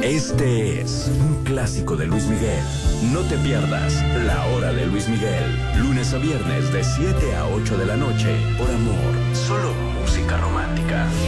Este es un clásico de Luis Miguel. No te pierdas La Hora de Luis Miguel. Lunes a viernes de 7 a 8 de la noche. Por amor, solo música romántica.